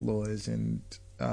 Lois, and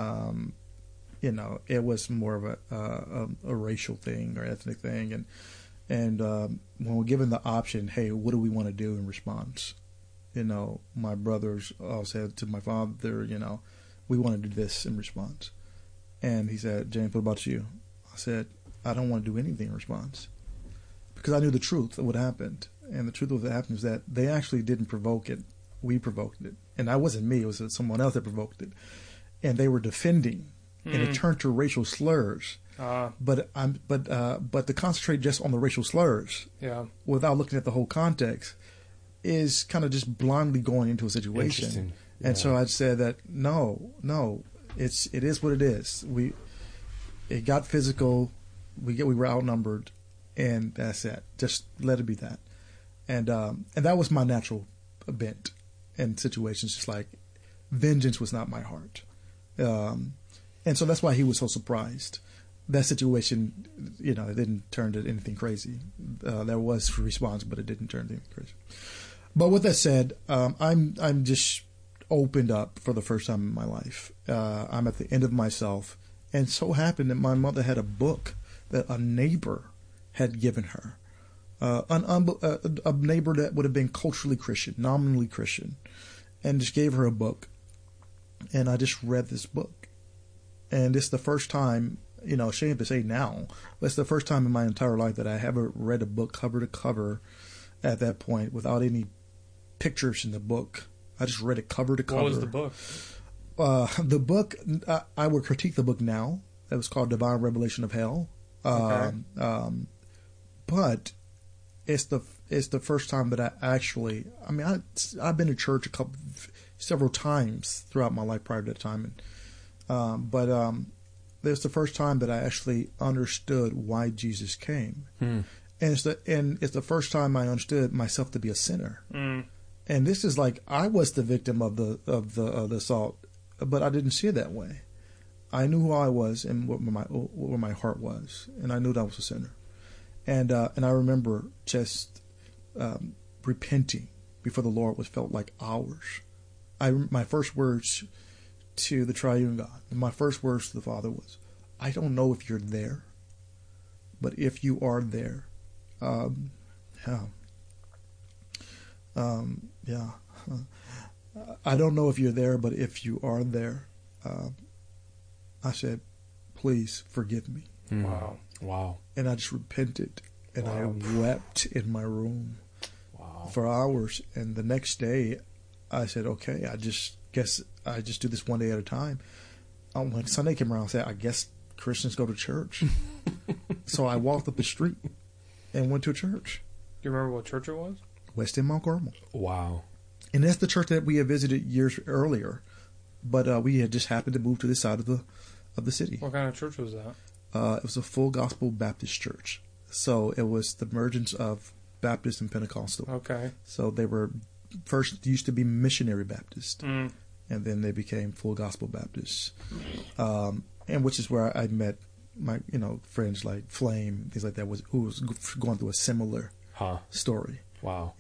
it was more of a racial thing or ethnic thing, and when we're given the option, hey, what do we want to do in response? My brothers all said to my father, we want to do this in response, and he said, James, what about you? I said, I don't want to do anything in response, because I knew the truth of what happened, and the truth of what happened is that they actually didn't provoke it. We provoked it, and that wasn't me. It was someone else that provoked it, and they were defending, and it turned to racial slurs. But to concentrate just on the racial slurs, without looking at the whole context, is kind of just blindly going into a situation. And so I said that no, it is what it is. It got physical. We were outnumbered, and that's it. Just let it be that. And that was my natural bent in situations. Just like vengeance was not my heart, and so that's why he was so surprised. That situation, it didn't turn to anything crazy. There was a response, but it didn't turn to anything crazy. But with that said, I'm just opened up for the first time in my life. I'm at the end of myself, and so happened that my mother had a book that a neighbor had given her, a neighbor that would have been culturally Christian, nominally Christian, and just gave her a book, and I just read this book, and it's the first time. Ashamed to say now, but it's the first time in my entire life that I ever read a book cover to cover at that point without any pictures in the book. I just read it cover to cover. What was the book? The book, I would critique the book now. It was called Divine Revelation of Hell. Okay. But it's the first time that I actually, I've been to church several times throughout my life prior to that time. But it's the first time that I actually understood why Jesus came, and it's the first time I understood myself to be a sinner. And this is like I was the victim of the assault, but I didn't see it that way. I knew who I was and where my heart was, and I knew that I was a sinner. And I remember just repenting before the Lord felt like hours. My first words to the Triune God, and my first words to the Father was, I don't know if you're there, but if you are there, I don't know if you're there, but if you are there, I said, please forgive me. Wow. And I just repented, and I wept in my room for hours. And the next day, I said, okay, I guess I just do this one day at a time. When Sunday came around, I said, I guess Christians go to church. So I walked up the street and went to a church. Do you remember what church it was? West End Mount Carmel. Wow. And that's the church that we had visited years earlier, but we had just happened to move to this side of the city. What kind of church was that? It was a full gospel Baptist church. So it was the mergence of Baptist and Pentecostal. Okay. So they were first used to be missionary Baptist, and then they became full gospel Baptists, and which is where I met my friends like Flame, things like that, who was going through a similar story. Wow.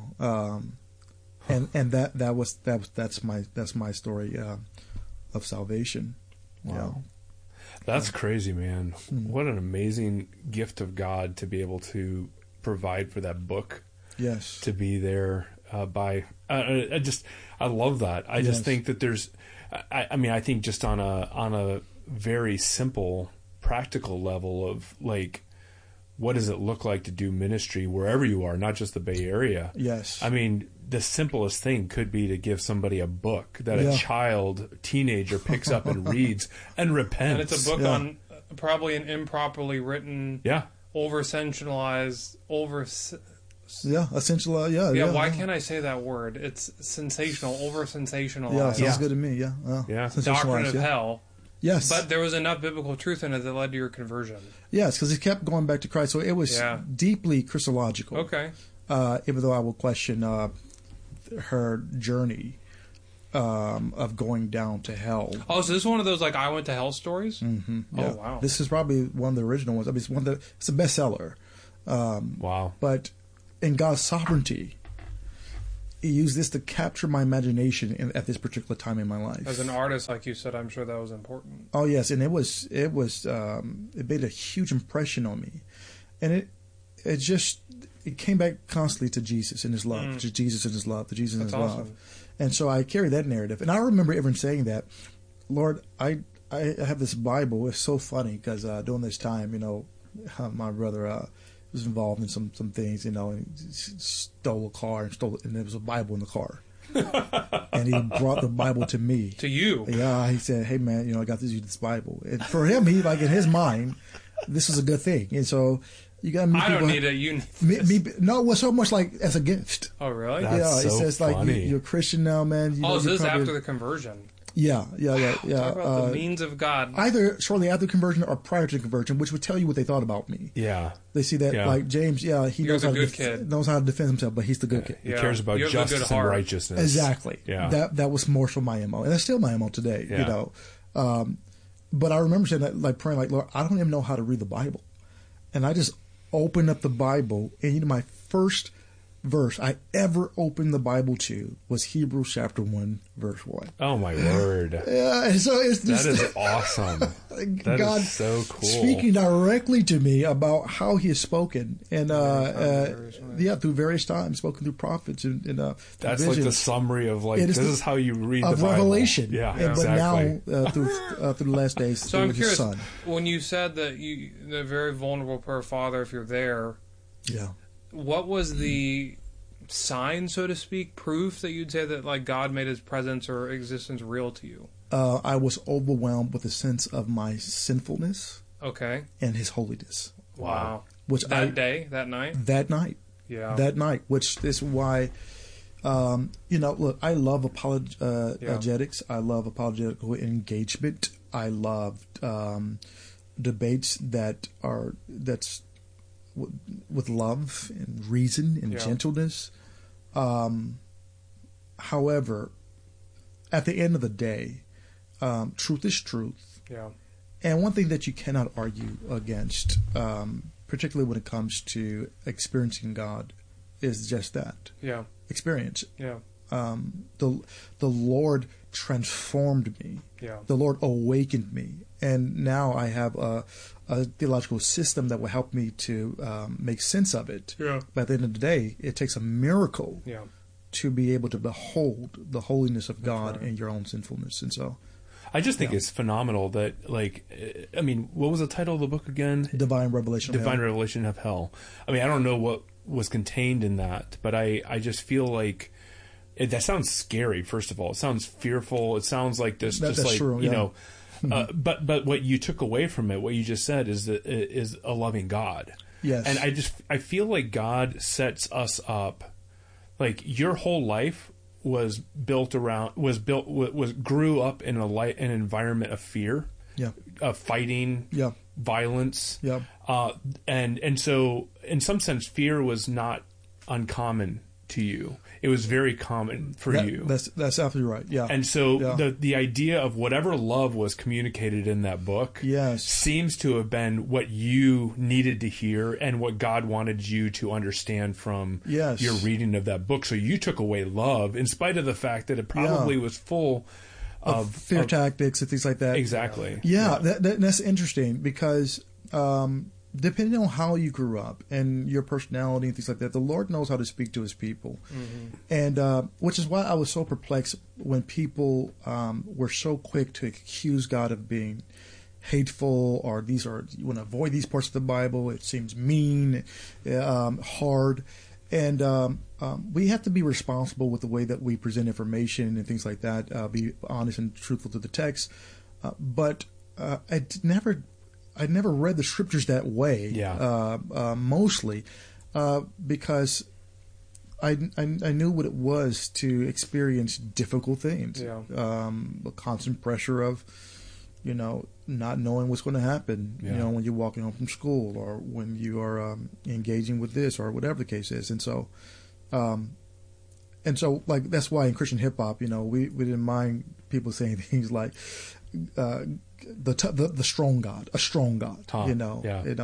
And that's my story of salvation. Wow. That's crazy, man. What an amazing gift of God to be able to provide for that book. Yes. To be there I love that. I just think that there's, I think just on a very simple, practical level of like, what does it look like to do ministry wherever you are, not just the Bay Area? Yes. I mean, the simplest thing could be to give somebody a book that a teenager picks up and reads and repents. And it's a book on probably an improperly written, over-sensationalized, essential. Why can't I say that word? It's sensational, over-sensationalized. Yeah, sounds good to me. Doctrine of hell. Yes. But there was enough biblical truth in it that led to your conversion. Yes, because it kept going back to Christ. So it was deeply Christological. Okay. Even though I will question her journey of going down to hell. Oh, so this is one of those like I went to hell stories? Mm-hmm. Yeah. Oh, wow. This is probably one of the original ones. I mean, it's a bestseller. Wow. But in God's sovereignty, use this to capture my imagination at this particular time in my life. As an artist, like you said, I'm sure that was important. Oh yes, and it made a huge impression on me, and it came back constantly to Jesus and His love, to Jesus and His love, to Jesus and His love, and so I carry that narrative. And I remember even saying that, Lord, I have this Bible. It's so funny because during this time, my brother was involved in some things, and he stole a car and there was a Bible in the car. And he brought the Bible to me. To you? Yeah, he said, "Hey man, I got this Bible." And for him, he in his mind, this was a good thing. And so you got to meet people. I don't need it. You need this. No, it was so much like as a gift. Oh really? That's so it says funny. You're a Christian now, man. This is after the conversion. Yeah. Talk about the means of God. Either shortly after conversion or prior to conversion, which would tell you what they thought about me. Yeah. They see that, like James, he knows how to defend himself, but he's the good kid. He cares about justice and righteousness. Exactly. Yeah. That was more so my MO. And that's still my MO today, But I remember saying that, praying, Lord, I don't even know how to read the Bible. And I just opened up the Bible, and my first verse I ever opened the Bible to was Hebrews chapter 1, verse 1. Oh my word! Yeah, so it's just, that is awesome. God is so cool. Speaking directly to me about how He has spoken, and through various times, spoken through prophets and that's visions. Like the summary of this is how you read the Bible. Revelation. Yeah, exactly. But now through the last days, so I'm curious. Son. When you said that the very vulnerable prayer, Father, if you're there, what was the sign, so to speak, proof that you'd say that God made His presence or existence real to you? I was overwhelmed with a sense of my sinfulness. Okay. And His holiness. Wow. Which that night. Yeah. That night, which is why, look, I love apologetics. I love apologetical engagement. I love debates that's with love and reason and gentleness. However, at the end of the day, truth is truth. Yeah. And one thing that you cannot argue against, particularly when it comes to experiencing God, is just that. Yeah. Experience. Yeah. The Lord transformed me. Yeah. The Lord awakened me. And now I have a theological system that will help me to make sense of it. Yeah. But at the end of the day, it takes a miracle to be able to behold the holiness of God in your own sinfulness. And so I just think it's phenomenal that, what was the title of the book again? Divine Revelation of Hell. I mean, I don't know what was contained in that, but I just feel like that sounds scary, first of all. It sounds fearful. It sounds like this, true, but what you took away from it, what you just said, is a loving God. Yes. And I feel like God sets us up, like your whole life grew up in an environment of fear, of fighting, violence, and so in some sense, fear was not uncommon to you. It was very common for you. That's absolutely right. Yeah. And so the idea of whatever love was communicated in that book seems to have been what you needed to hear and what God wanted you to understand from your reading of that book. So you took away love in spite of the fact that it probably was full of fear tactics and things like that. Exactly. Yeah. That's interesting because depending on how you grew up and your personality and things like that, the Lord knows how to speak to His people. Mm-hmm. And which is why I was so perplexed when people were so quick to accuse God of being hateful, or you want to avoid these parts of the Bible. It seems mean, hard. And we have to be responsible with the way that we present information and things like that, be honest and truthful to the text. But I'd never read the scriptures that way, mostly because I knew what it was to experience difficult things, the constant pressure of, not knowing what's going to happen, when you're walking home from school or when you are engaging with this or whatever the case is. And so, that's why in Christian hip hop, we didn't mind people saying things like, the strong God, a strong God,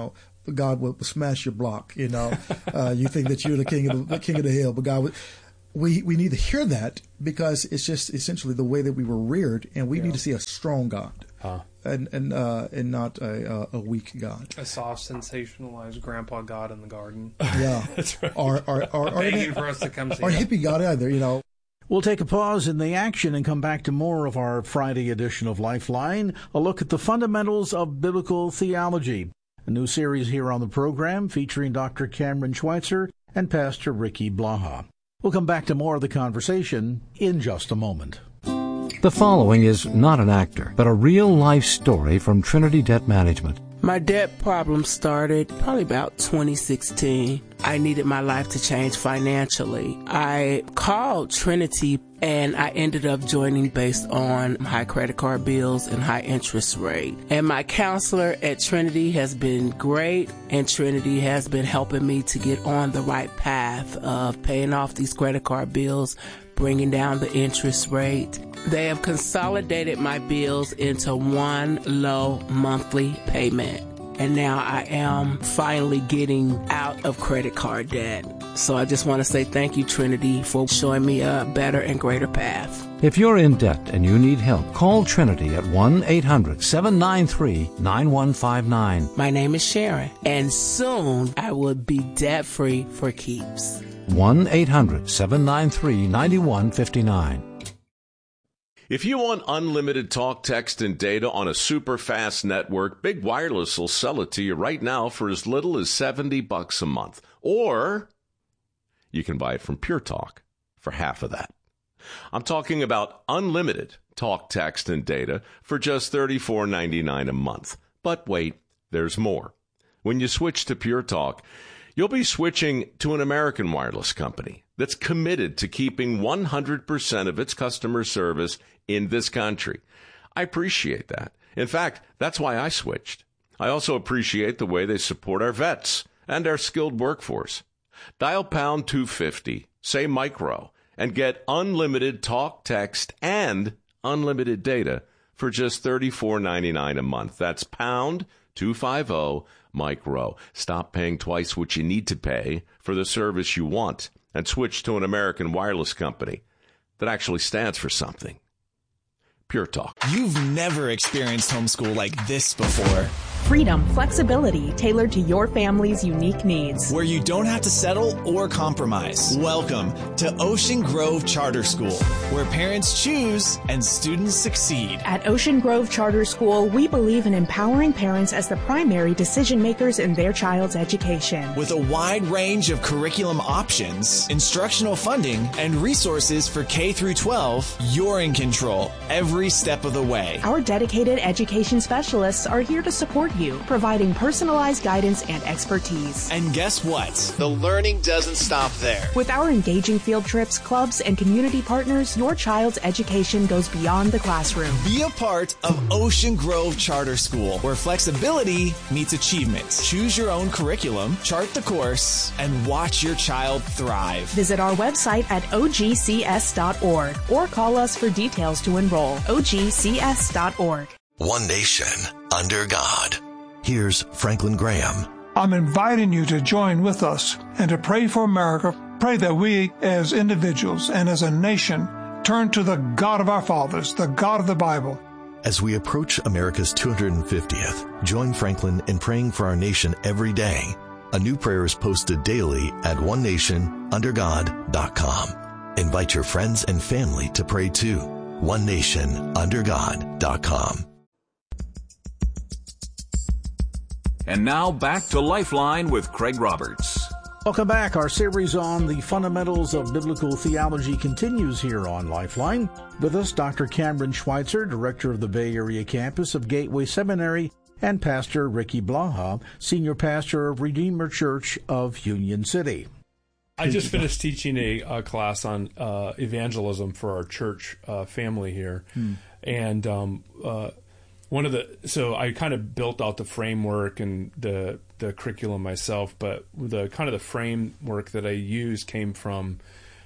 God will smash your block. You think that you're the king of the hill, but God would. we need to hear that, because it's just essentially the way that we were reared, and we need to see a strong God. And not a weak God. A soft, sensationalized grandpa God in the garden. Yeah. That's right. Or begging for us to come see or him. hippie God either, you know. We'll take a pause in the action and come back to more of our Friday edition of Lifeline, a look at the fundamentals of biblical theology. A new series here on the program featuring Dr. Cameron Schweitzer and Pastor Ricky Blaha. We'll come back to more of the conversation in just a moment. The following is not an actor, but a real-life story from Trinity Debt Management. My debt problem started probably about 2016. I needed my life to change financially. I called Trinity and I ended up joining based on high credit card bills and high interest rate. And my counselor at Trinity has been great, and Trinity has been helping me to get on the right path of paying off these credit card bills, bringing down the interest rate. They have consolidated my bills into one low monthly payment. And now I am finally getting out of credit card debt. So I just want to say thank you, Trinity, for showing me a better and greater path. If you're in debt and you need help, call Trinity at 1-800-793-9159. My name is Sharon, and soon I will be debt-free for keeps. 1-800-793-9159. If you want unlimited talk, text, and data on a super fast network, Big Wireless will sell it to you right now for as little as $70 a month. Or you can buy it from Pure Talk for half of that. I'm talking about unlimited talk, text, and data for just $34.99 a month. But wait, there's more. When you switch to Pure Talk, you'll be switching to an American wireless company that's committed to keeping 100% of its customer service in this country. I appreciate that. In fact, that's why I switched. I also appreciate the way they support our vets and our skilled workforce. Dial pound 250, say micro, and get unlimited talk, text, and unlimited data for just $34.99 a month. That's pound 250 micro. Stop paying twice what you need to pay for the service you want and switch to an American wireless company that actually stands for something. Pure Talk. You've never experienced homeschool like this before. Freedom, flexibility tailored to your family's unique needs. Where you don't have to settle or compromise. Welcome to Ocean Grove Charter School, where parents choose and students succeed. At Ocean Grove Charter School, we believe in empowering parents as the primary decision makers in their child's education. With a wide range of curriculum options, instructional funding, and resources for K through 12, you're in control every step of the way. Our dedicated education specialists are here to support you, providing personalized guidance and expertise. And guess what? The learning doesn't stop there. With our engaging field trips, clubs, and community partners, your child's education goes beyond the classroom. Be a part of Ocean Grove Charter School, where flexibility meets achievement. Choose your own curriculum, chart the course, and watch your child thrive. Visit our website at ogcs.org or call us for details to enroll. ogcs.org. One nation under God. Here's Franklin Graham. I'm inviting you to join with us and to pray for America. Pray that we as individuals and as a nation turn to the God of our fathers, the God of the Bible. As we approach America's 250th, join Franklin in praying for our nation every day. A new prayer is posted daily at onenationundergod.com. Invite your friends and family to pray too. onenationundergod.com. And now back to Lifeline with Craig Roberts. Welcome back. Our series on the fundamentals of biblical theology continues here on Lifeline. With us, Dr. Cameron Schweitzer, director of the Bay Area campus of Gateway Seminary, and Pastor Ricky Blaha, senior pastor of Redeemer Church of Union City. I just finished teaching a class on evangelism for our church family here. And so I kind of built out the framework and the curriculum myself, but the framework that I used came from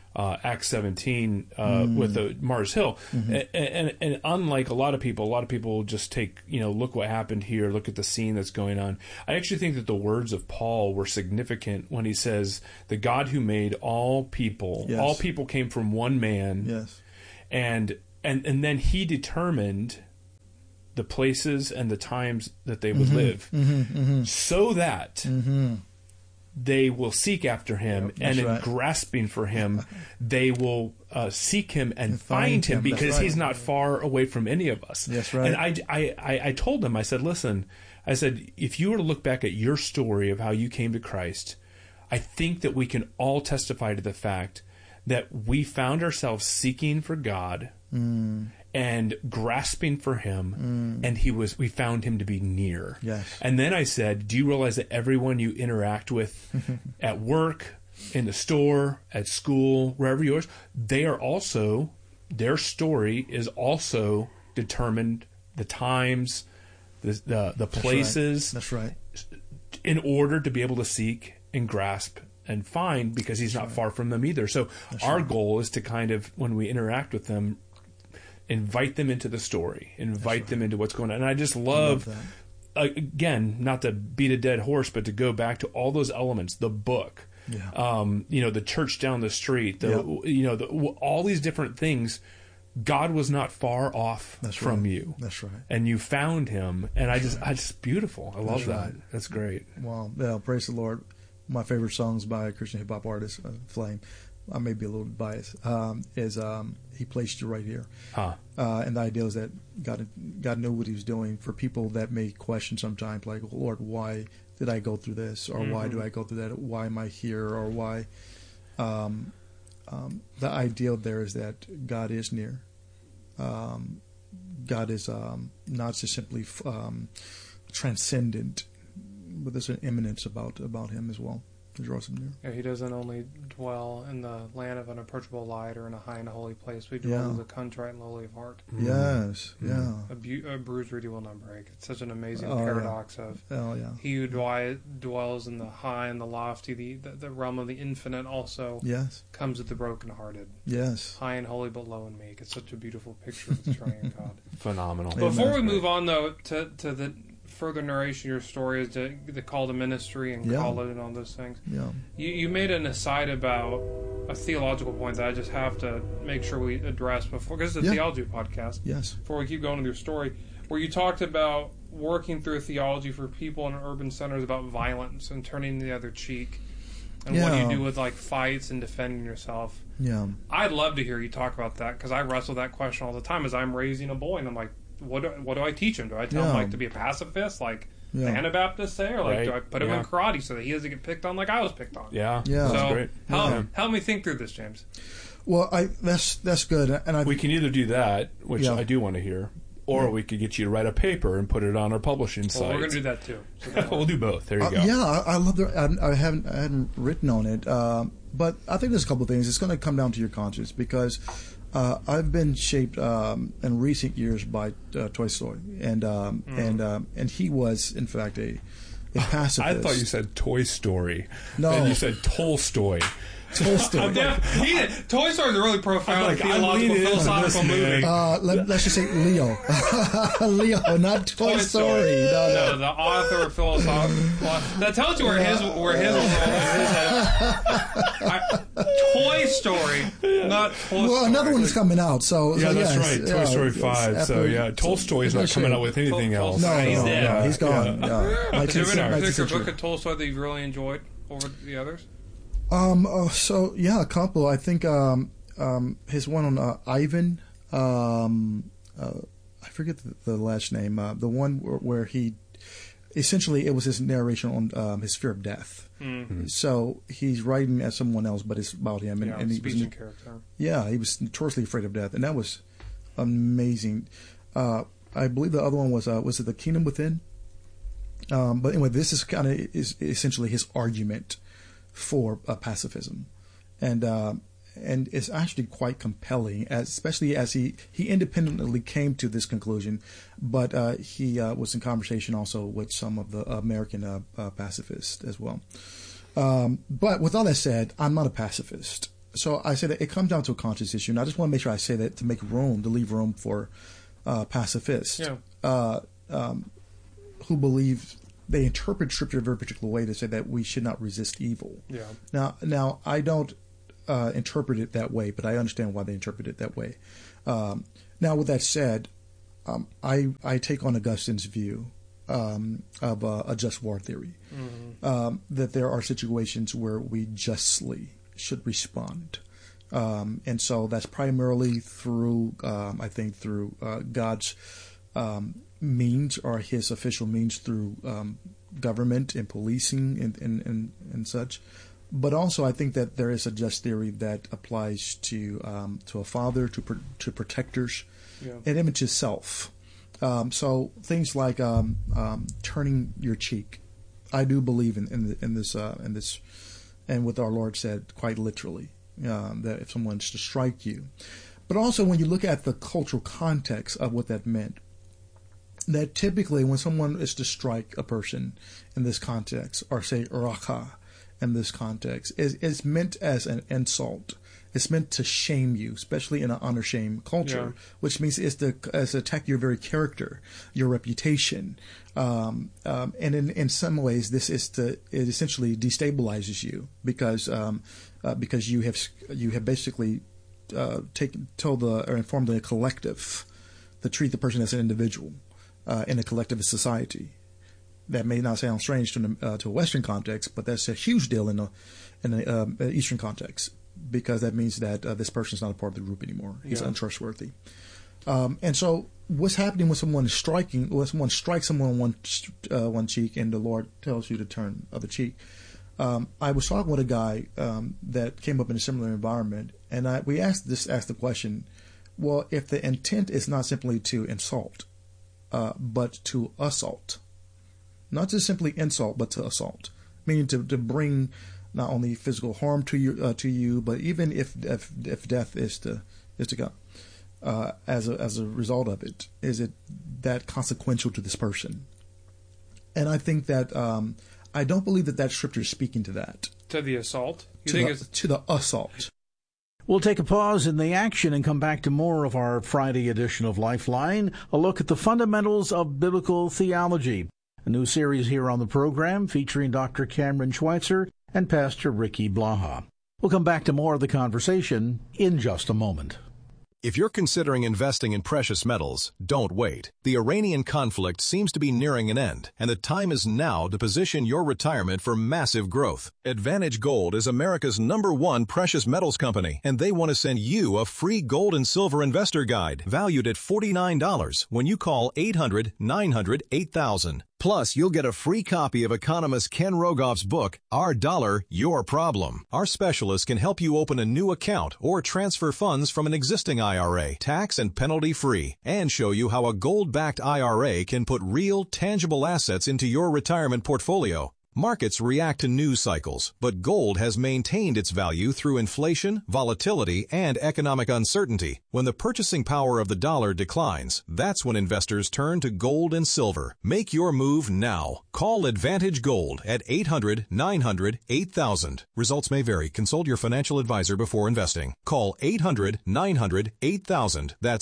Acts 17 with Mars Hill. And unlike a lot of people just take, look what happened here, look at the scene that's going on. I actually think that the words of Paul were significant when he says, the God who made all people, all people came from one man, and then he determined the places and the times that they would live, so that they will seek after him, and in grasping for him, they will seek him and find him, because he's not far away from any of us. That's right. And I told him, I said, listen, if you were to look back at your story of how you came to Christ, I think that we can all testify to the fact that we found ourselves seeking for God and grasping for him, and we found him to be near. Yes. And then I said, do you realize that everyone you interact with at work, in the store, at school, wherever you are, their story is also determined, the times, the places. That's right. In order to be able to seek and grasp and find, because he's not far from them either. So our goal is to kind of, when we interact with them, invite them into the story, invite them into what's going on. And I just love again, not to beat a dead horse, but to go back to all those elements, the book, the church down the street, all these different things. God was not far off from you. That's right. And you found him. And I just beautiful. I love that. That's great. Wow. Yeah, praise the Lord. My favorite songs by a Christian hip hop artist, Flame, I may be a little biased, is He Placed You Right Here. And the idea is that God knew what he was doing for people that may question sometimes, like, Lord, why did I go through this? Or why do I go through that? Why am I here? Or why? The ideal there is that God is near. God is not just simply transcendent, but there's an immanence about him as well to draw us near. Yeah, he doesn't only dwell in the land of unapproachable light or in a high and holy place. We dwell in the contrite and lowly of heart. Yes, A bruised reed he will not break. It's such an amazing paradox of he who dwells in the high and the lofty, the realm of the infinite also comes with the brokenhearted. Yes. High and holy but low and meek. It's such a beautiful picture of the triune God. Phenomenal. Before we move on, though, to the further narration of your story, is the call to ministry and call it and all those things. Yeah. You made an aside about a theological point that I just have to make sure we address before, because it's a theology podcast. Yes. Before we keep going with your story, where you talked about working through theology for people in urban centers about violence and turning the other cheek, and what you do with like fights and defending yourself. Yeah. I'd love to hear you talk about that, because I wrestle that question all the time as I'm raising a boy, and I'm like, what do I teach him? Do I tell him like to be a pacifist, like the Anabaptists say, or like do I put him in karate so that he doesn't get picked on like I was picked on? Yeah. So that's great. Help me think through this, James. Well, that's good, and we can either do that, which I do want to hear, or we could get you to write a paper and put it on our publishing site. We're going to do that too. So we'll do both. There you go. Yeah, I love that. I hadn't written on it, but I think there's a couple of things. It's going to come down to your conscience, because I've been shaped in recent years by Tolstoy, and he was in fact a pacifist. I thought you said Toy Story. No, and you said Tolstoy. Tolstoy. Toy Story is a really profound theological, philosophical movie. Let's just say Leo. Leo, not Toy Story. No, the author of philosophical. That tells you where his world is. Toy Story, not Toy Story. Well, another one's coming out. So that's right. Toy Story 5. So Tolstoy is not coming out with anything else. No, he's dead. No, he's gone. Has there been a particular book of Tolstoy that you've really enjoyed over the others? A couple. I think his one on Ivan. I forget the last name. The one where he essentially, it was his narration on his fear of death. Mm-hmm. So he's writing as someone else, but it's about him. And speech and character. Yeah, he was notoriously afraid of death, and that was amazing. I believe the other one was it The Kingdom Within? But anyway, this is essentially his argument for pacifism, and it's actually quite compelling, especially as he independently came to this conclusion, but he was in conversation also with some of the American pacifists as well. But with all that said, I'm not a pacifist. So I say that it comes down to a conscious issue, and I just want to make sure I say that to leave room for pacifists who believe they interpret Scripture a very particular way to say that we should not resist evil. Yeah. Now I don't interpret it that way, but I understand why they interpret it that way. Now, with that said, I take on Augustine's view of a just war theory, that there are situations where we justly should respond. And so that's primarily through, I think, through God's means, or his official means through government and policing and such. But also, I think that there is a just theory that applies to a father, to protectors, and even to self. So things like turning your cheek, I do believe in this, and what our Lord said quite literally, that if someone's to strike you, but also when you look at the cultural context of what that meant, that typically when someone is to strike a person in this context, or say raka in this context, is meant as an insult. It's meant to shame you, especially in an honor-shame culture, which means it's to attack your very character, your reputation. And in some ways, it essentially destabilizes you because you have basically informed the collective to treat the person as an individual in a collectivist society. That may not sound strange to a Western context, but that's a huge deal in an Eastern context, because that means that this person is not a part of the group anymore. He's untrustworthy. And so what's happening when someone strikes someone on one cheek and the Lord tells you to turn the other cheek? I was talking with a guy that came up in a similar environment, and we asked the question, well, if the intent is not simply to insult, but to assault, not just simply insult, but to assault, meaning to bring not only physical harm to you, but even if death is to come as a result of it, is it that consequential to this person? And I think that I don't believe that Scripture is speaking to that. To the assault? To the assault. We'll take a pause in the action and come back to more of our Friday edition of Lifeline, a look at the fundamentals of biblical theology. A new series here on the program featuring Dr. Cameron Schweitzer and Pastor Ricky Blaha. We'll come back to more of the conversation in just a moment. If you're considering investing in precious metals, don't wait. The Iranian conflict seems to be nearing an end, and the time is now to position your retirement for massive growth. Advantage Gold is America's #1 precious metals company, and they want to send you a free gold and silver investor guide valued at $49 when you call 800-900-8000. Plus, you'll get a free copy of economist Ken Rogoff's book, Our Dollar, Your Problem. Our specialists can help you open a new account or transfer funds from an existing IRA, tax and penalty free, and show you how a gold-backed IRA can put real, tangible assets into your retirement portfolio. Markets react to news cycles, but gold has maintained its value through inflation, volatility, and economic uncertainty. When the purchasing power of the dollar declines, that's when investors turn to gold and silver. Make your move now. Call Advantage Gold at 800-900-8000. Results may vary. Consult your financial advisor before investing. Call 800-900-8000. That's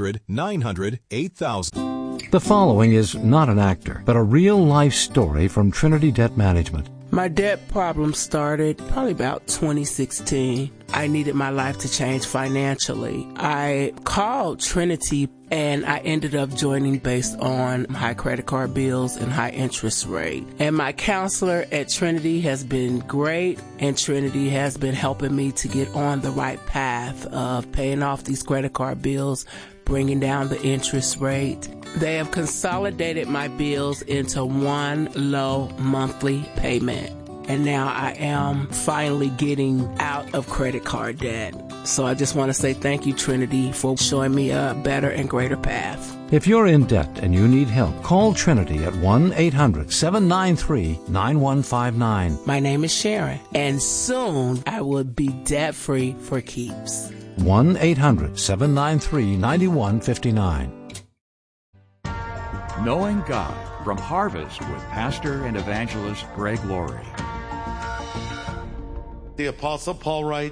800-900-8000. The following is not an actor, but a real-life story from Trinity Debt Management. My debt problem started probably about 2016. I needed my life to change financially. I called Trinity and I ended up joining based on high credit card bills and high interest rate. And my counselor at Trinity has been great, and Trinity has been helping me to get on the right path of paying off these credit card bills, bringing down the interest rate. They have consolidated my bills into one low monthly payment. And now I am finally getting out of credit card debt. So I just want to say thank you, Trinity, for showing me a better and greater path. If you're in debt and you need help, call Trinity at 1-800-793-9159. My name is Sharon, and soon I will be debt-free for keeps. 1-800-793-9159. Knowing God from Harvest with Pastor and Evangelist Greg Laurie. The Apostle Paul writes,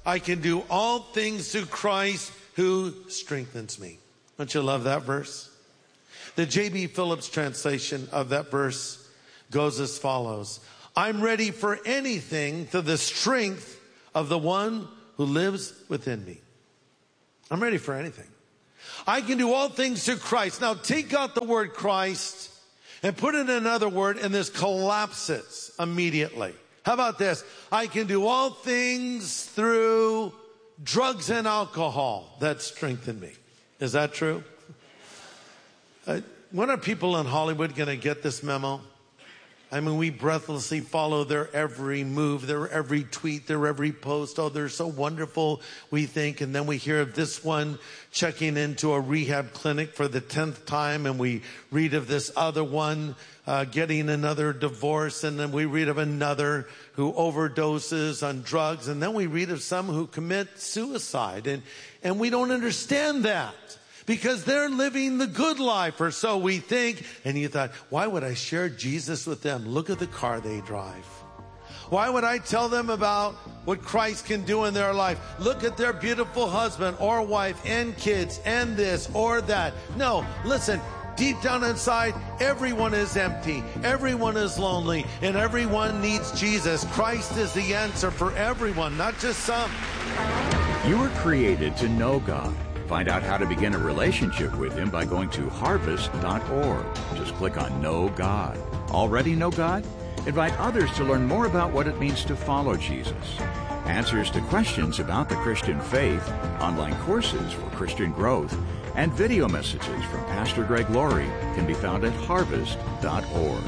I can do all things through Christ who strengthens me. Don't you love that verse? The J.B. Phillips translation of that verse goes as follows. I'm ready for anything through the strength of the one who lives within me. I'm ready for anything. I can do all things through Christ. Now take out the word Christ and put in another word, and this collapses immediately. How about this? I can do all things through drugs and alcohol that strengthen me. Is that true? When are people in Hollywood going to get this memo? I mean, we breathlessly follow their every move, their every tweet, their every post. Oh, they're so wonderful, we think. And then we hear of this one checking into a rehab clinic for the 10th time. And we read of this other one getting another divorce. And then we read of another who overdoses on drugs. And then we read of some who commit suicide. And we don't understand that. Because they're living the good life, or so we think. And you thought, why would I share Jesus with them? Look at the car they drive. Why would I tell them about what Christ can do in their life? Look at their beautiful husband or wife and kids and this or that. No, listen, deep down inside, everyone is empty. Everyone is lonely, and everyone needs Jesus. Christ is the answer for everyone, not just some. You were created to know God. Find out how to begin a relationship with Him by going to harvest.org. Just click on Know God. Already know God? Invite others to learn more about what it means to follow Jesus. Answers to questions about the Christian faith, online courses for Christian growth, and video messages from Pastor Greg Laurie can be found at harvest.org.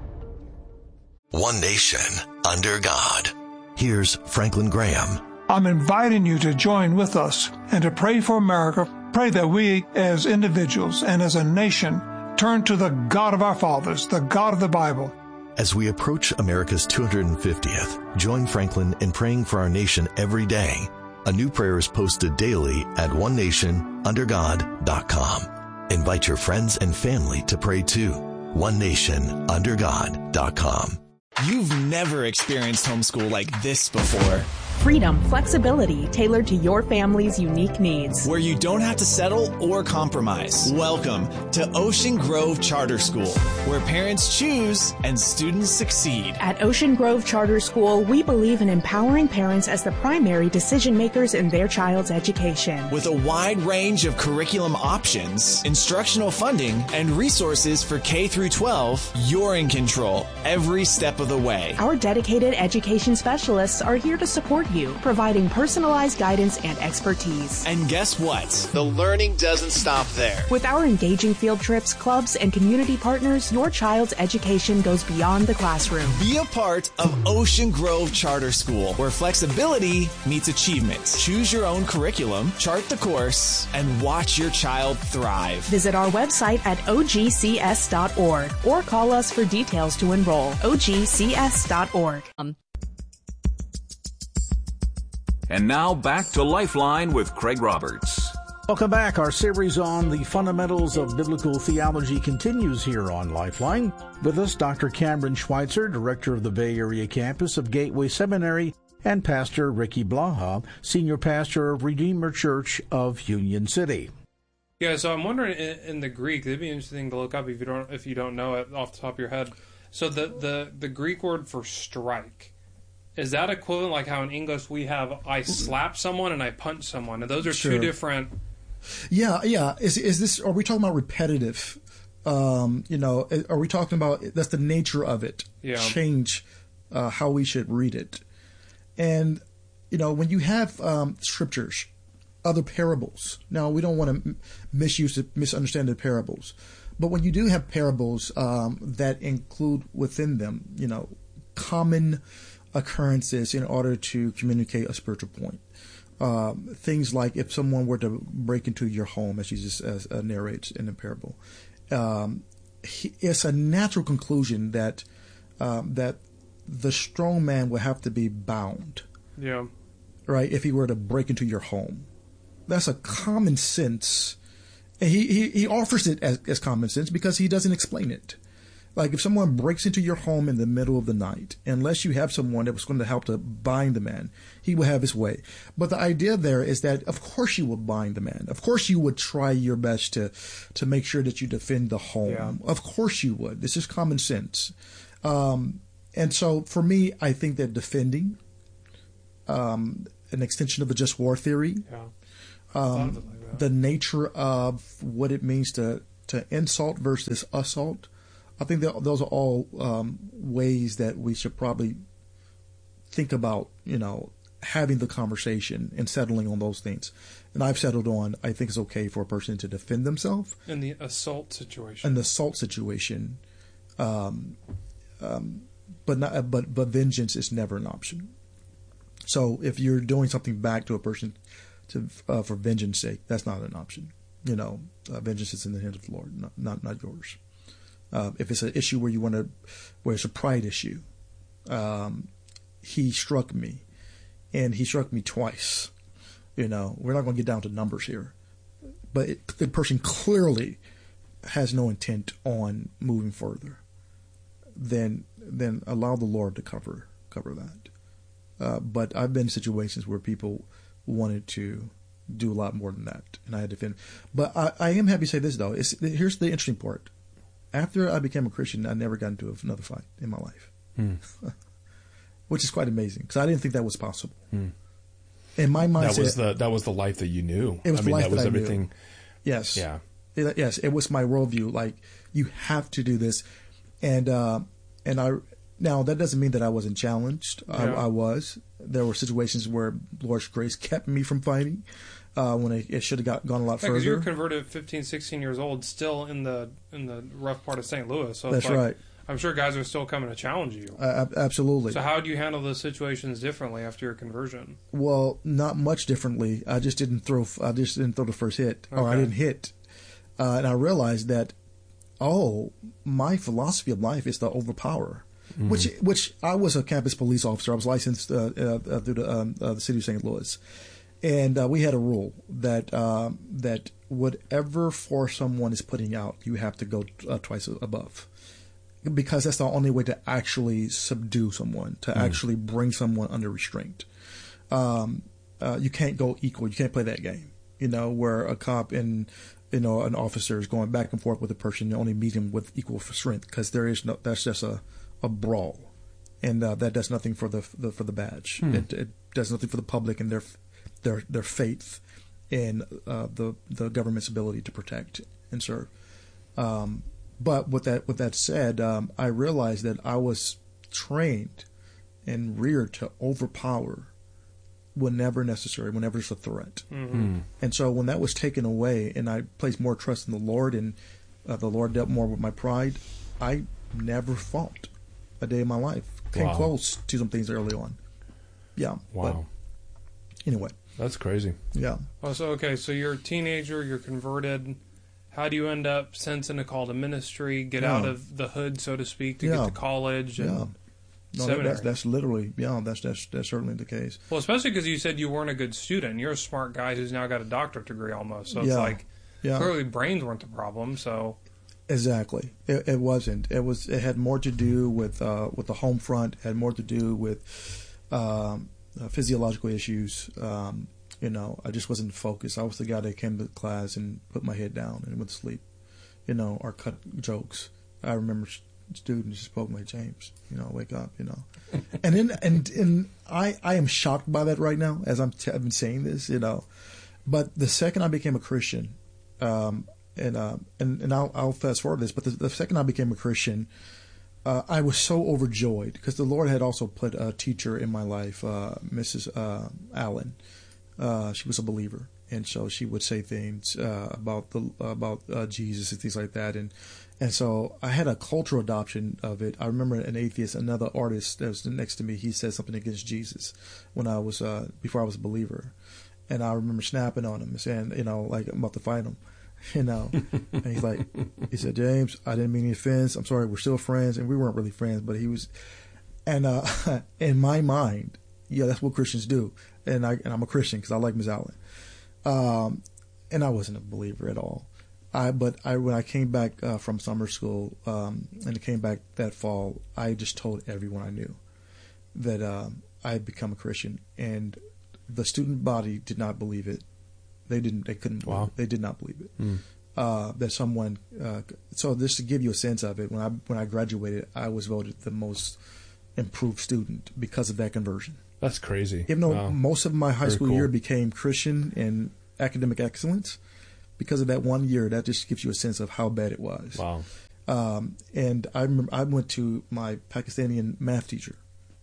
One nation under God. Here's Franklin Graham. I'm inviting you to join with us and to pray for America. Pray that we as individuals and as a nation turn to the God of our fathers, the God of the Bible. As we approach America's 250th, join Franklin in praying for our nation every day. A new prayer is posted daily at onenationundergod.com. Invite your friends and family to pray too. onenationundergod.com. You've never experienced homeschool like this before. Freedom, flexibility, tailored to your family's unique needs. Where you don't have to settle or compromise. Welcome to Ocean Grove Charter School, where parents choose and students succeed. At Ocean Grove Charter School, we believe in empowering parents as the primary decision makers in their child's education. With a wide range of curriculum options, instructional funding, and resources for K through 12, you're in control every step of the way. Our dedicated education specialists are here to support you, providing personalized guidance and expertise. And guess what? The learning doesn't stop there. With our engaging field trips, clubs, and community partners, your child's education goes beyond the classroom. Be a part of Ocean Grove Charter School, where flexibility meets achievement. Choose your own curriculum, chart the course, and watch your child thrive. Visit our website at ogcs.org or call us for details to enroll. ogcs.org. And now back to Lifeline with Craig Roberts. Welcome back. Our series on the fundamentals of biblical theology continues here on Lifeline. With us, Dr. Cameron Schweitzer, director of the Bay Area campus of Gateway Seminary, and Pastor Ricky Blaha, senior pastor of Redeemer Church of Union City. Yeah, so I'm wondering in the Greek, it'd be interesting to look up if you don't know it off the top of your head. So the Greek word for strike, is that equivalent like how in English we have I slap someone and I punch someone? And those are two different. Yeah. Is this? Are we talking about repetitive? Are we talking about that's the nature of it? Yeah. Change how we should read it, and when you have scriptures, other parables. Now we don't want to misunderstand the parables, but when you do have parables that include within them, common occurrences in order to communicate a spiritual point. Things like if someone were to break into your home, as Jesus narrates in the parable, it's a natural conclusion that the strong man would have to be bound. Yeah. Right? If he were to break into your home. That's a common sense. And he offers it as common sense because he doesn't explain it. Like if someone breaks into your home in the middle of the night, unless you have someone that was going to help to bind the man, he will have his way. But the idea there is that, of course, you would bind the man. Of course, you would try your best to make sure that you defend the home. Yeah. Of course, you would. This is common sense. And so, for me, I think that defending, an extension of the just war theory, the nature of what it means to insult versus assault. I think that those are all ways that we should probably think about, having the conversation and settling on those things. And I've settled on, I think it's okay for a person to defend themselves. In the assault situation. But vengeance is never an option. So if you're doing something back to a person for vengeance sake, that's not an option. Vengeance is in the hands of the Lord, not yours. If it's an issue where it's a pride issue, he struck me, and he struck me twice. We're not going to get down to numbers here, but the person clearly has no intent on moving further. Then allow the Lord to cover that. But I've been in situations where people wanted to do a lot more than that, and I had to defend. But I am happy to say this though. Here's the interesting part. After I became a Christian, I never got into another fight in my life, which is quite amazing because I didn't think that was possible. In my mindset, that was the life that you knew. It was the life that was everything. Knew. Yes. Yeah. Yes, it was my worldview. Like, you have to do this, and now that doesn't mean that I wasn't challenged. Yeah. I was. There were situations where Lord's grace kept me from fighting. When it should have gone a lot further. Because you were converted at 15, 16 years old, still in the rough part of St. Louis. So that's right. I'm sure guys are still coming to challenge you. Absolutely. So how do you handle those situations differently after your conversion? Well, not much differently. I just didn't throw the first hit, or I didn't hit, and I realized that my philosophy of life is to overpower. Which I was a campus police officer. I was licensed through the city of St. Louis. And we had a rule that whatever force someone is putting out, you have to go twice above, because that's the only way to actually subdue someone, to actually bring someone under restraint. You can't go equal. You can't play that game. Where a cop and an officer is going back and forth with a person, you only meet him with equal strength, because that's just a brawl, and that does nothing for the badge. It does nothing for the public and their faith in the government's ability to protect and serve. But with that said, I realized that I was trained and reared to overpower whenever necessary, whenever it's a threat. And so when that was taken away, and I placed more trust in the Lord, and the Lord dealt more with my pride, I never fought a day in my life. Came close to some things early on. Yeah. Wow. But anyway. That's crazy. Yeah. Oh, so you're a teenager, you're converted. How do you end up sensing a call to ministry, get out of the hood, so to speak, to get to college and seminary? That's literally, that's certainly the case. Well, especially because you said you weren't a good student. You're a smart guy who's now got a doctorate degree almost. So it's like, clearly brains weren't the problem, so... Exactly. It wasn't. It had more to do with the home front. It had more to do with physiological issues. I just wasn't focused. I was the guy that came to class and put my head down and went to sleep. Or cut jokes. I remember students just spoke like, James, wake up. And then and I am shocked by that right now as I've been saying this. But the second I became a Christian. And I'll fast forward this, but the second I became a Christian, I was so overjoyed because the Lord had also put a teacher in my life, Mrs. Allen. She was a believer, and so she would say things about Jesus and things like that, and so I had a cultural adoption of it. I remember an atheist, another artist that was next to me. He said something against Jesus when I was before I was a believer, and I remember snapping on him and saying, like I'm about to fight him. And he said, James, I didn't mean any offense. I'm sorry, we're still friends. And we weren't really friends, but he was, and in my mind, that's what Christians do. And I'm a Christian because I like Ms. Allen. And I wasn't a believer at all. when I came back from summer school and it came back that fall, I just told everyone I knew that I had become a Christian, and the student body did not believe it. They couldn't. Wow. They did not believe it. That someone. So just to give you a sense of it, when I graduated, I was voted the most improved student because of that conversion. That's crazy. Even though most of my high school year became Christian and academic excellence, because of that 1 year, that just gives you a sense of how bad it was. Wow. And I remember I went to my Pakistani math teacher,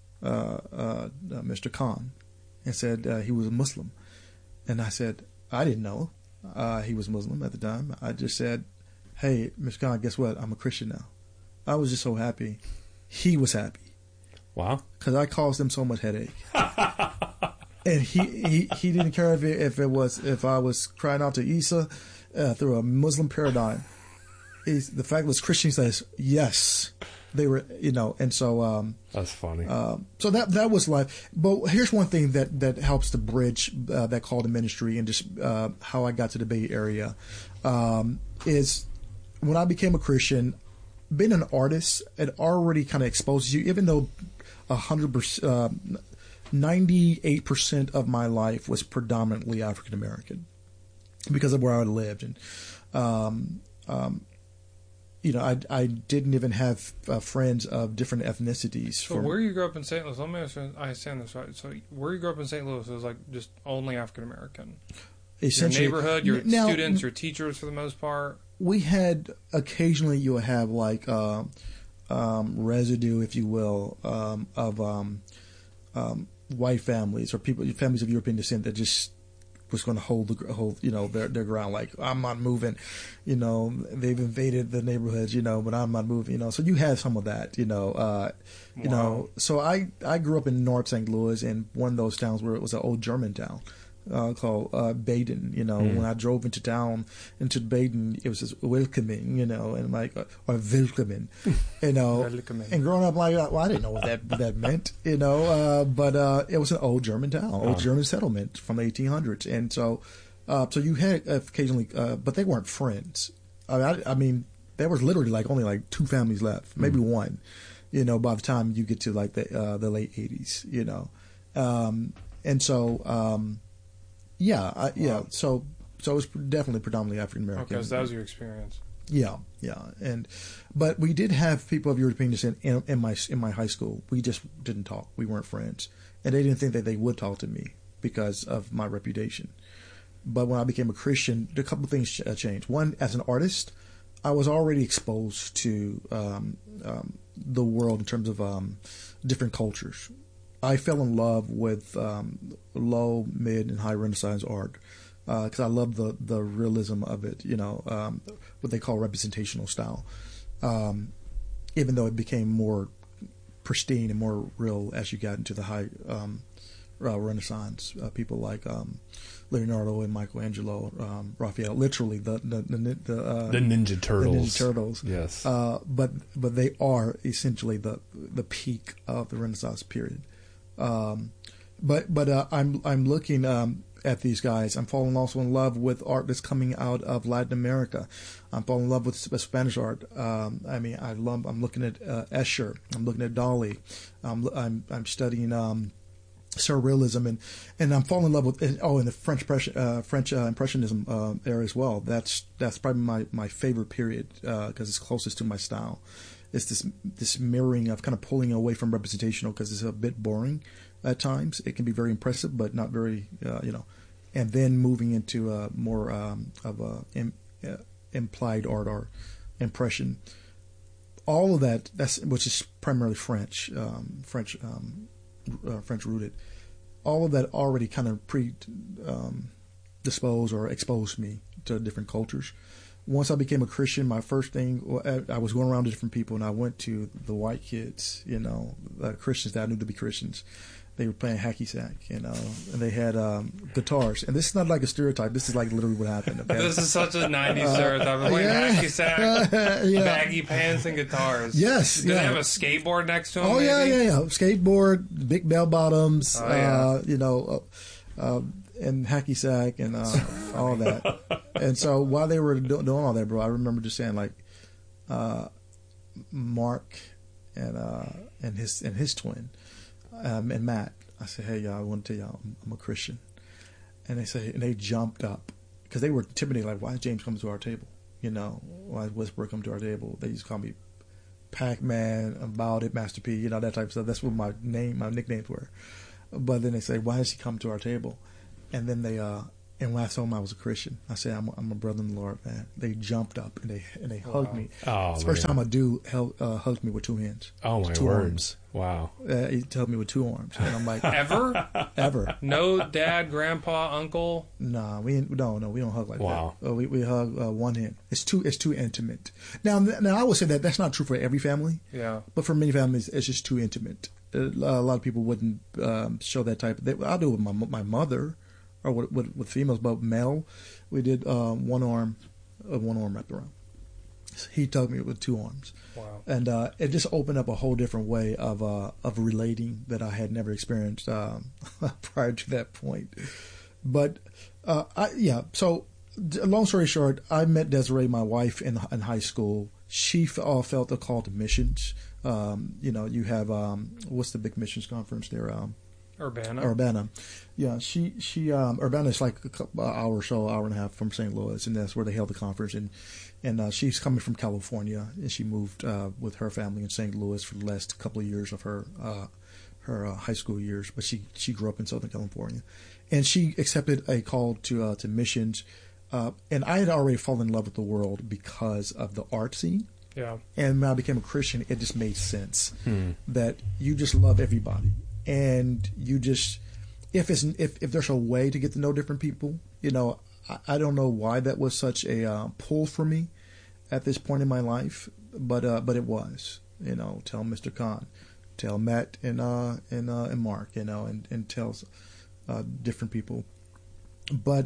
Mr. Khan, and said he was a Muslim. And I said, I didn't know he was Muslim at the time. I just said, hey, Mr. Khan, guess what? I'm a Christian now. I was just so happy. He was happy. Wow. Because I caused him so much headache. And he didn't care if I was crying out to Isa through a Muslim paradigm. The fact was Christian says yes, they were, and so that's funny. So that was life. But here's one thing that helps to bridge that call to ministry and just how I got to the Bay Area is when I became a Christian. Being an artist, it already kind of exposes you, even though 98% of my life was predominantly African American because of where I lived, and I didn't even have friends of different ethnicities. So where you grew up in St. Louis? Let me understand this right. So where you grew up in St. Louis was like just only African American. Essentially, your neighborhood, your students, your teachers, for the most part. We had occasionally you would have like residue, if you will, of white families or families of European descent that just was going to hold their ground. Like, I'm not moving, they've invaded the neighborhoods, but I'm not moving, so you had some of that, Wow. So I grew up in North St. Louis, in one of those towns where it was an old German town. Called Baden, When I drove into Baden, it was just welcoming, and like, or willkommen, and growing up, like, well, I didn't know what that meant, but it was an old German town, old German settlement from the 1800s, and so you had occasionally, but they weren't friends. I mean, there was literally like only like two families left, maybe one, by the time you get to like the late 80s, and so. Yeah. So it was definitely predominantly African American. Okay, so that was your experience. Yeah, but we did have people of European descent in my high school. We just didn't talk. We weren't friends, and they didn't think that they would talk to me because of my reputation. But when I became a Christian, a couple of things changed. One, as an artist, I was already exposed to the world in terms of different cultures. I fell in love with low, mid, and high Renaissance art because I love the realism of it, what they call representational style. Even though it became more pristine and more real as you got into the high Renaissance, people like Leonardo and Michelangelo, Raphael, literally the Ninja Turtles. The Ninja Turtles. Yes. But they are essentially the peak of the Renaissance period. But I'm looking at these guys. I'm falling also in love with art that's coming out of Latin America. I'm falling in love with Spanish art. I'm looking at Escher. I'm looking at Dali. I'm studying Surrealism, and I'm falling in love with and the French Impressionism era as well. That's probably my favorite period because it's closest to my style. It's this mirroring of kind of pulling away from representational because it's a bit boring at times. It can be very impressive, but not very, and then moving into more of a implied art or impression. All of that, which is primarily French rooted. All of that already kind of disposed or exposed me to different cultures. Once I became a Christian, my first thing, I was going around to different people, and I went to the white kids, Christians that I knew to be Christians. They were playing hacky sack, and they had guitars. And this is not like a stereotype. This is like literally what happened. Okay? This is such a 90s stereotype. Playing hacky sack, baggy pants, and guitars. Yes. Do they have a skateboard next to them? Oh, maybe? Yeah. Skateboard, big bell bottoms, hacky sack and all that. And so while they were doing all that, bro, I remember just saying like, Mark and his twin and Matt. I said, hey y'all, I want to tell y'all I'm a Christian. And they jumped up because they were intimidated. Like, why is James coming to our table? Why is Westbrook come to our table? They used to call me Pac-Man, About It, Master P, that type of stuff. That's what my nicknames were. But then they say, why does he come to our table? And then and when I told them I was a Christian, I said, I'm a brother in the Lord, man. They jumped up and they hugged me. Oh, it's the first time a dude hugged me with two hands. Oh, my two word. Arms. Wow. He hugged me with two arms. And I'm like, Ever? No dad, grandpa, uncle? Nah, we don't hug like wow. that. We hug one hand. It's too intimate. Now I would say that's not true for every family. Yeah. But for many families, it's just too intimate. A lot of people wouldn't show that type. I'll do it with my mother, or with females, but male, we did one arm wrapped around. He tugged me with two arms. Wow. And it just opened up a whole different way of relating that I had never experienced prior to that point. But so long story short, I met Desiree, my wife, in high school. She felt a call to missions. You have what's the big missions conference there? Urbana. Yeah, she Urbana is like a couple hour and a half from St. Louis, and that's where they held the conference. And she's coming from California, and she moved with her family in St. Louis for the last couple of years of her high school years. But she grew up in Southern California, and she accepted a call to missions. And I had already fallen in love with the world because of the art scene. Yeah. And when I became a Christian, it just made sense that you just love everybody. And you just, if there's a way to get to know different people, I don't know why that was such a pull for me at this point in my life, but it was. Tell Mr. Khan, tell Matt and Mark, and tell different people. But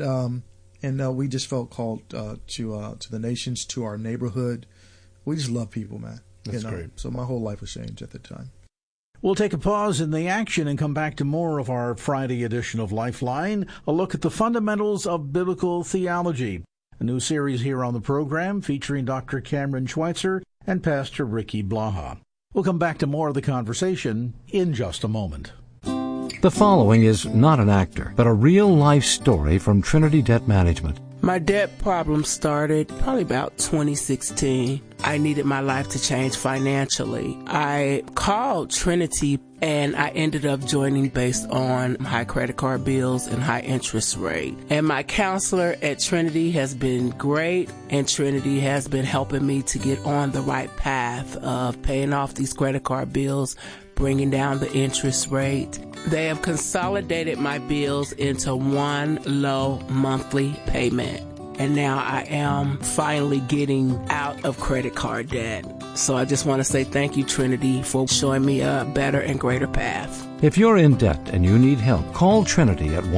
we just felt called to the nations, to our neighborhood. We just love people, man. That's great. So my whole life was changed at the time. We'll take a pause in the action and come back to more of our Friday edition of Lifeline, a look at the fundamentals of biblical theology. A new series here on the program featuring Dr. Cameron Schweitzer and Pastor Ricky Blaha. We'll come back to more of the conversation in just a moment. The following is not an actor, but a real-life story from Trinity Debt Management. My debt problem started probably about 2016. I needed my life to change financially. I called Trinity and I ended up joining based on high credit card bills and high interest rate. And my counselor at Trinity has been great, and Trinity has been helping me to get on the right path of paying off these credit card bills, bringing down the interest rate. They have consolidated my bills into one low monthly payment. And now I am finally getting out of credit card debt. So I just want to say thank you, Trinity, for showing me a better and greater path. If you're in debt and you need help, call Trinity at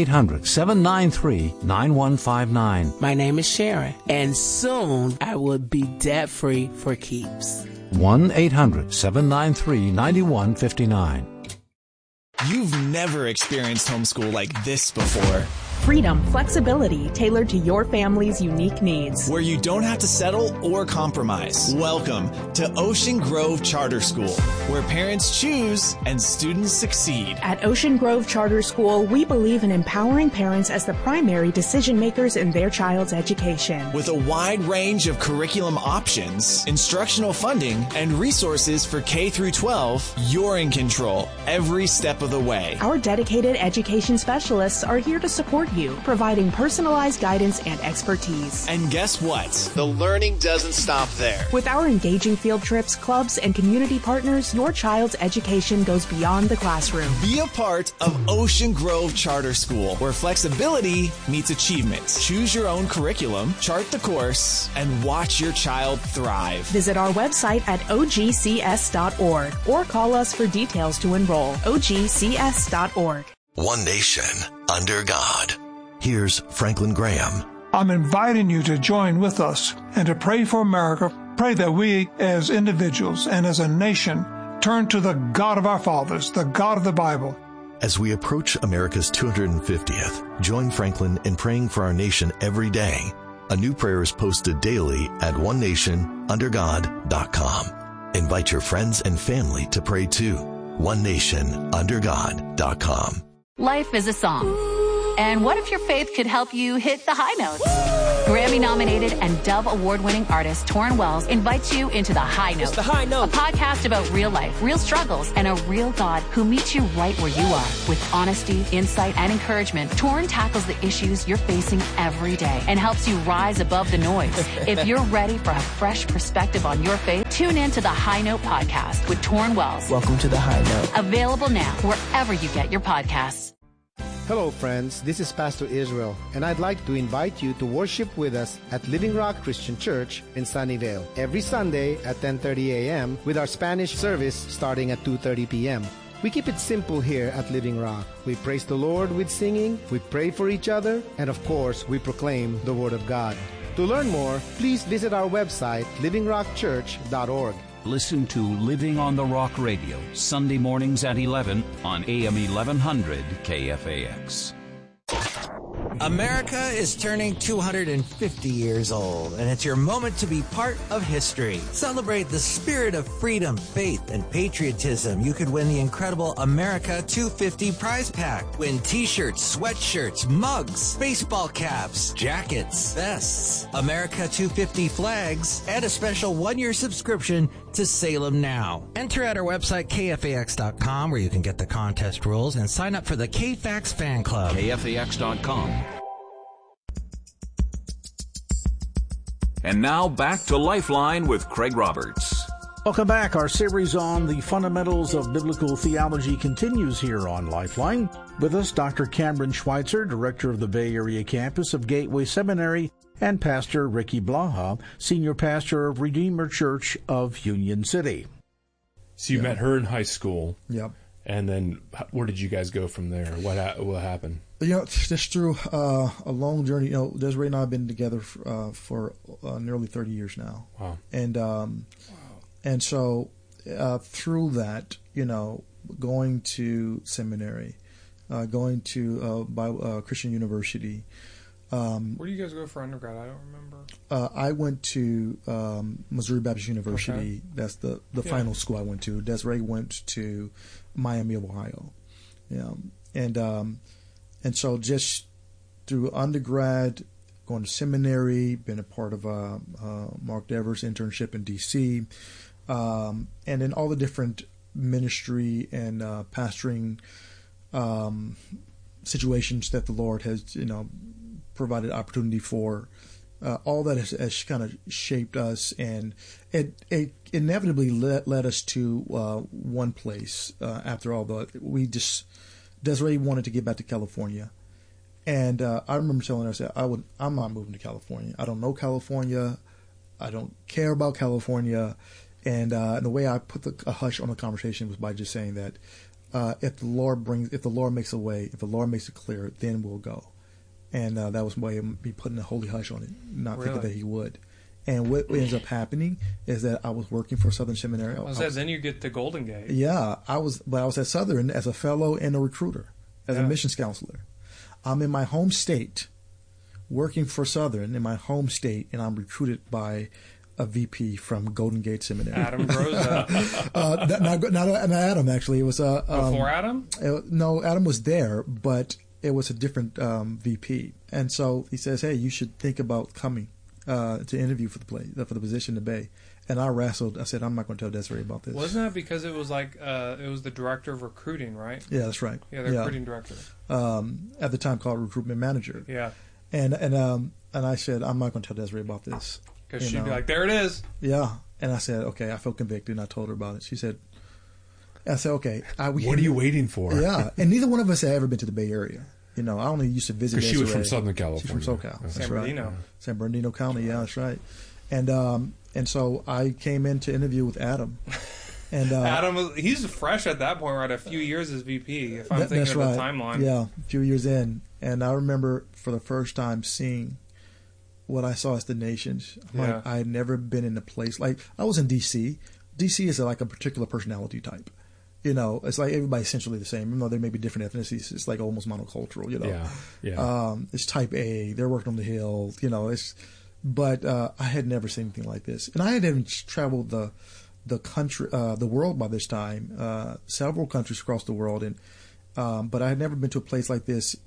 1-800-793-9159. My name is Sharon, and soon I will be debt-free for keeps. 1-800-793-9159. You've never experienced homeschool like this before. Freedom, flexibility tailored to your family's unique needs. Where you don't have to settle or compromise. Welcome to Ocean Grove Charter School, where parents choose and students succeed. At Ocean Grove Charter School, we believe in empowering parents as the primary decision makers in their child's education. With a wide range of curriculum options, instructional funding, and resources for K through 12, you're in control every step of the way. Our dedicated education specialists are here to support you, providing personalized guidance and expertise. And guess what? The learning doesn't stop there. With our engaging field trips, clubs, and community partners, your child's education goes beyond the classroom. Be a part of Ocean Grove Charter School, where flexibility meets achievement. Choose your own curriculum, chart the course, and watch your child thrive. Visit our website at ogcs.org or call us for details to enroll. ogcs.org. One nation under God. Here's Franklin Graham. I'm inviting you to join with us and to pray for America. Pray that we as individuals and as a nation turn to the God of our fathers, the God of the Bible, As we approach America's 250th, join Franklin in praying for our nation every day. A new prayer is posted daily at onenationundergod.com. Invite your friends and family to pray too. onenationundergod.com. Life is a song. And what if your faith could help you hit the high notes? Grammy-nominated and Dove Award-winning artist Torrin Wells invites you into The High Note. It's The High Note. A podcast about real life, real struggles, and a real God who meets you right where you are. With honesty, insight, and encouragement, Torrin tackles the issues you're facing every day and helps you rise above the noise. If you're ready for a fresh perspective on your faith, tune in to The High Note podcast with Torrin Wells. Welcome to The High Note. Available now wherever you get your podcasts. Hello friends, this is Pastor Israel, and I'd like to invite you to worship with us at Living Rock Christian Church in Sunnyvale every Sunday at 10:30 a.m. with our Spanish service starting at 2:30 p.m. We keep it simple here at Living Rock. We praise the Lord with singing, we pray for each other, and of course, we proclaim the Word of God. To learn more, please visit our website, livingrockchurch.org. Listen to Living on the Rock Radio, Sunday mornings at 11 on AM 1100 KFAX. America is turning 250 years old, and it's your moment to be part of history. Celebrate the spirit of freedom, faith, and patriotism. You could win the incredible America 250 prize pack. Win t-shirts, sweatshirts, mugs, baseball caps, jackets, vests, America 250 flags, and a special one-year subscription to Salem Now. Enter at our website, KFAX.com, where you can get the contest rules and sign up for the KFAX Fan Club. KFAX.com. And now back to Lifeline with Craig Roberts. Welcome back. Our series on the fundamentals of biblical theology continues here on Lifeline. With us, Dr. Cameron Schweitzer, director of the Bay Area campus of Gateway Seminary, and Pastor Ricky Blaha, senior pastor of Redeemer Church of Union City. So you met her in high school. Yep. And then where did you guys go from there? What happened? Just through a long journey. Desiree and I have been together for nearly 30 years now. Wow. And so through that, going to seminary, going to Christian University. Where do you guys go for undergrad? I don't remember. I went to Missouri Baptist University. Okay. That's the final school I went to. Desiree went to Miami, Ohio. And so just through undergrad, going to seminary, been a part of Mark Dever's internship in D.C., and then all the different ministry and pastoring situations that the Lord has, provided opportunity for. All that has kind of shaped us, and it inevitably led us to one place. After all, Desiree wanted to get back to California, and I remember telling her, I'm not moving to California. I don't know California. I don't care about California. And the way I put a hush on the conversation was by just saying that if the Lord makes a way, if the Lord makes it clear, then we'll go. And that was my way of me putting a holy hush on it, not thinking that he would. And what ends up happening is that I was working for Southern Seminary. Then you get to Golden Gate. Yeah, I was at Southern as a fellow and a recruiter, as a missions counselor. I'm in my home state, working for Southern in my home state, and I'm recruited by a VP from Golden Gate Seminary. Adam Groza. not Adam, actually. It was before Adam? No, Adam was there, but it was a different VP. And so he says, hey, you should think about coming to interview for the position in the Bay. And I wrestled. I said, I'm not going to tell Desiree about this. Wasn't that because it was it was the director of recruiting, right? Yeah, that's right. Yeah, the recruiting director. At the time called recruitment manager. Yeah. And I said, I'm not going to tell Desiree about this. Because she'd be like, there it is. Yeah. And I said, okay, I felt convicted, and I told her about it. She said, okay. What are you waiting for? Yeah. And neither one of us had ever been to the Bay Area. I only used to visit Desiree. Because she was from Southern California. She's from SoCal. That's San Bernardino. Right. San Bernardino County, yeah, that's right. And so I came in to interview with Adam. And Adam, he's fresh at that point, right? A few years as VP, if I'm thinking of the timeline. Yeah, a few years in. And I remember for the first time seeing what I saw as the nations. I had never been in a place. I was in D.C. D.C. is like a particular personality type. it's like everybody's essentially the same. Even though there may be different ethnicities, it's like almost monocultural. It's type A. They're working on the hill. But I had never seen anything like this, and I had even traveled the country, the world by this time, several countries across the world, and but I had never been to a place like this.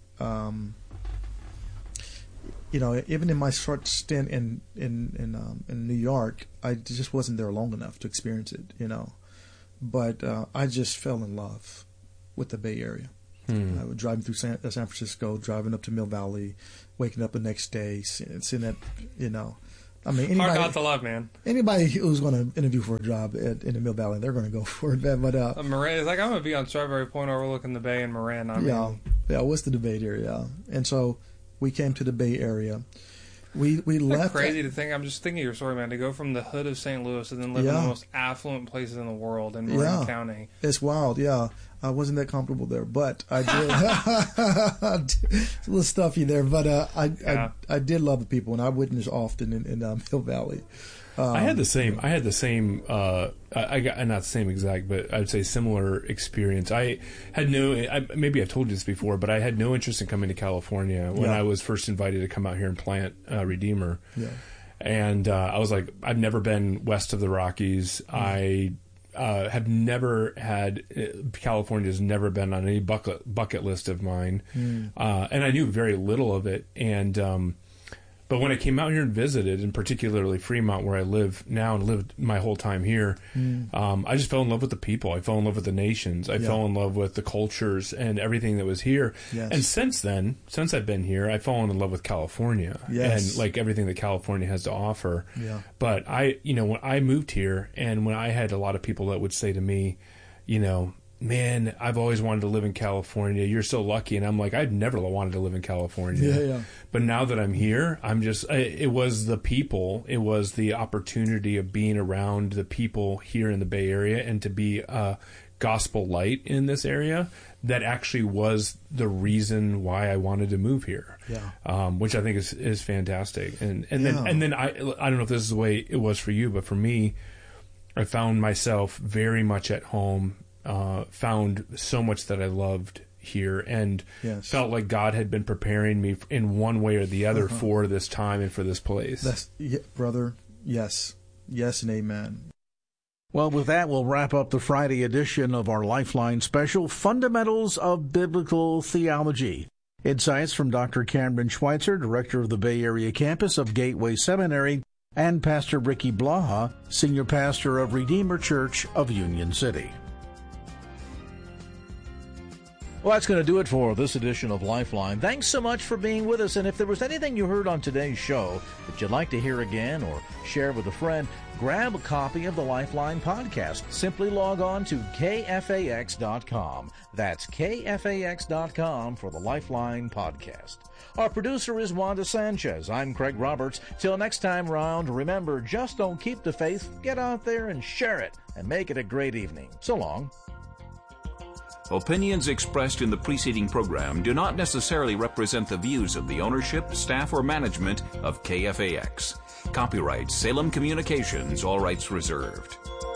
Even in my short stint in New York, I just wasn't there long enough to experience it. But I just fell in love with the Bay Area. I was driving through San Francisco, driving up to Mill Valley, waking up the next day, seeing that, anybody, hard not to love, man. Anybody who's going to interview for a job in the Mill Valley, they're going to go for it. But Moran, it's like I'm going to be on Strawberry Point overlooking the bay in Moran. What's the debate area? And so we came to the Bay Area. We left. Crazy to think. I'm just thinking of your story, man. To go from the hood of St. Louis and then live in the most affluent places in the world in Marin County. It's wild. Yeah, I wasn't that comfortable there, but I did. It's a little stuffy there, but I did love the people, and I witnessed often in Mill Valley. I had the same. I got not the same exact, but I'd say similar experience. I had maybe I've told you this before, but I had no interest in coming to California when I was first invited to come out here and plant Redeemer. Yeah. And I was like, I've never been west of the Rockies. I have never had California's never been on any bucket list of mine, and I knew very little of it. And but when I came out here and visited, and particularly Fremont, where I live now and lived my whole time here, I just fell in love with the people. I fell in love with the nations. I fell in love with the cultures and everything that was here. Yes. And since I've been here, I've fallen in love with California and like everything that California has to offer. Yeah. But when I moved here, and when I had a lot of people that would say to me, man, I've always wanted to live in California. You're so lucky. And I'm like, I've never wanted to live in California. Yeah. But now that I'm here, it was the people. It was the opportunity of being around the people here in the Bay Area and to be a gospel light in this area that actually was the reason why I wanted to move here. Yeah. Which I think is fantastic. And then I don't know if this is the way it was for you, but for me, I found myself very much at home. Found so much that I loved here, and felt like God had been preparing me in one way or the other for this time and for this place. Brother, yes, and amen. Well, with that, we'll wrap up the Friday edition of our Lifeline special, Fundamentals of Biblical Theology. Insights from Dr. Cameron Schweitzer, director of the Bay Area campus of Gateway Seminary, and Pastor Ricky Blaha, senior pastor of Redeemer Church of Union City. Well, that's going to do it for this edition of Lifeline. Thanks so much for being with us. And if there was anything you heard on today's show that you'd like to hear again or share with a friend, grab a copy of the Lifeline podcast. Simply log on to KFAX.com. That's KFAX.com for the Lifeline podcast. Our producer is Wanda Sanchez. I'm Craig Roberts. Till next time round, remember, just don't keep the faith. Get out there and share it and make it a great evening. So long. Opinions expressed in the preceding program do not necessarily represent the views of the ownership, staff, or management of KFAX. Copyright Salem Communications, all rights reserved.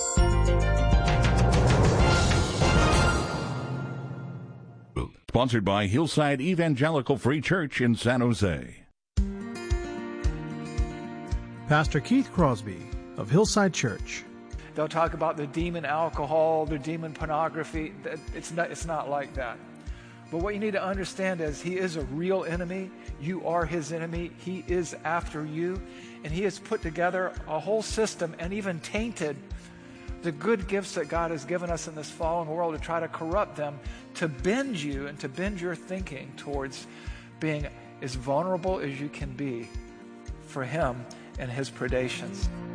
Sponsored by Hillside Evangelical Free Church in San Jose. Pastor Keith Crosby of Hillside Church. They'll talk about the demon alcohol, the demon pornography. It's not like that. But what you need to understand is he is a real enemy. You are his enemy. He is after you. And he has put together a whole system and even tainted the good gifts that God has given us in this fallen world to try to corrupt them, to bend you and to bend your thinking towards being as vulnerable as you can be for him and his predations.